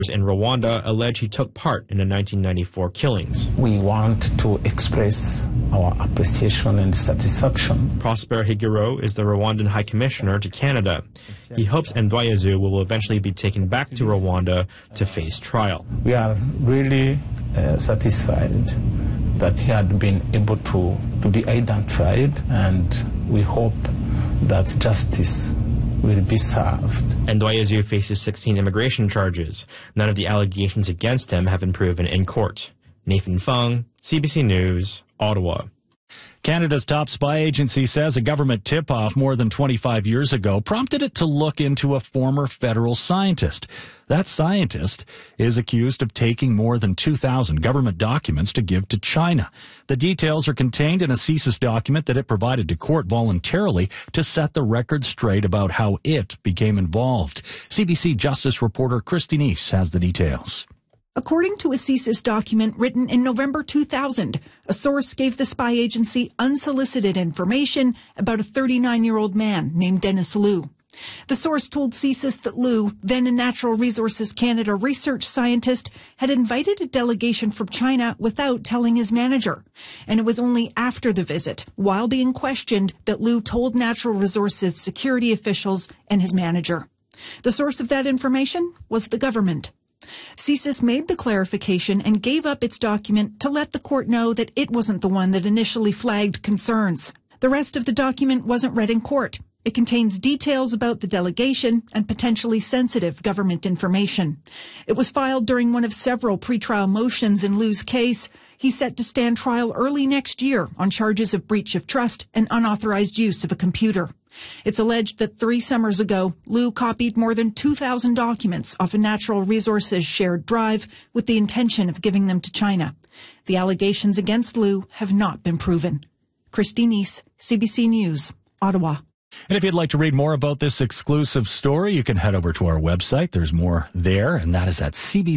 in Rwanda allege he took part in the 1994 killings. We want to express our appreciation and satisfaction. Prosper Higiro is the Rwandan High Commissioner to Canada. He hopes Ndoyezu will eventually be taken back to Rwanda to face trial. We are really satisfied that he had been able to be identified, and we hope that justice will be served. Ndoyezu faces 16 immigration charges. None of the allegations against him have been proven in court. Nathan Fung, CBC News, Ottawa. Canada's top spy agency says a government tip-off more than 25 years ago prompted it to look into a former federal scientist. That scientist is accused of taking more than 2,000 government documents to give to China. The details are contained in a CSIS document that it provided to court voluntarily to set the record straight about how it became involved. CBC Justice reporter Christy Neese has the details. According to a CSIS document written in November 2000, a source gave the spy agency unsolicited information about a 39-year-old man named Dennis Liu. The source told CSIS that Liu, then a Natural Resources Canada research scientist, had invited a delegation from China without telling his manager. And it was only after the visit, while being questioned, that Liu told Natural Resources security officials and his manager. The source of that information was the government. CSIS made the clarification and gave up its document to let the court know that it wasn't the one that initially flagged concerns. The rest of the document wasn't read in court. It contains details about the delegation and potentially sensitive government information. It was filed during one of several pretrial motions in Liu's case. He's set to stand trial early next year on charges of breach of trust and unauthorized use of a computer. It's alleged that 3 summers ago, Liu copied more than 2,000 documents off a Natural Resources shared drive with the intention of giving them to China. The allegations against Liu have not been proven. Christy Neese, CBC News, Ottawa. And if you'd like to read more about this exclusive story, you can head over to our website. There's more there, and that is at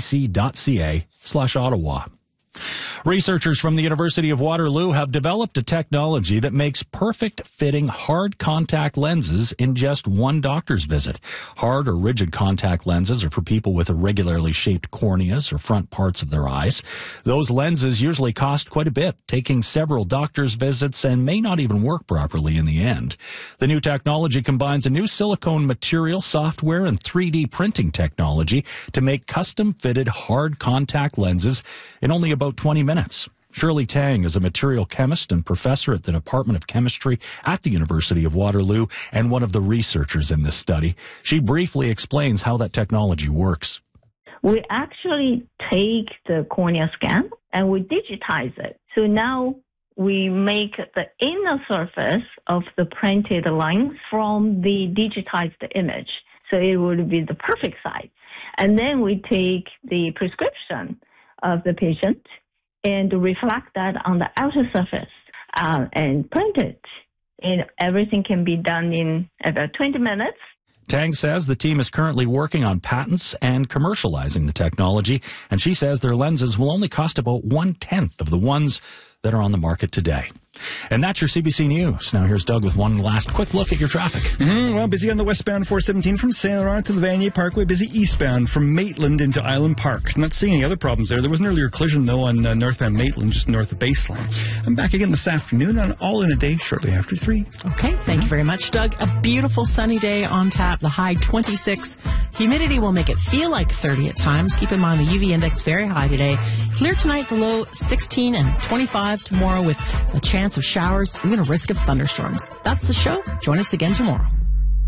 cbc.ca/Ottawa. Researchers from the University of Waterloo have developed a technology that makes perfect-fitting hard contact lenses in just one doctor's visit. Hard or rigid contact lenses are for people with irregularly shaped corneas or front parts of their eyes. Those lenses usually cost quite a bit, taking several doctor's visits and may not even work properly in the end. The new technology combines a new silicone material, software, and 3D printing technology to make custom-fitted hard contact lenses in only about 20 minutes. Shirley Tang is a material chemist and professor at the Department of Chemistry at the University of Waterloo and one of the researchers in this study. She briefly explains how that technology works. We actually take the cornea scan and we digitize it. So now we make the inner surface of the printed lines from the digitized image. So it would be the perfect size. And then we take the prescription of the patient and reflect that on the outer surface and print it. And everything can be done in about 20 minutes. Tang says the team is currently working on patents and commercializing the technology, and she says their lenses will only cost about 1/10 of the ones that are on the market today. And that's your CBC News. Now here's Doug with one last quick look at your traffic. Well, busy on the westbound 417 from Saint Laurent to the Vanier Parkway. Busy eastbound from Maitland into Island Park. Not seeing any other problems there. There was an earlier collision, though, on northbound Maitland, just north of Baseline. I'm back again this afternoon on All in a Day, shortly after 3. Okay, thank you very much, Doug. A beautiful sunny day on tap. The high 26. Humidity will make it feel like 30 at times. Keep in mind the UV index very high today. Clear tonight, the low 16 and 25 tomorrow with a chance of showers, even a risk of thunderstorms. That's the show. Join us again tomorrow.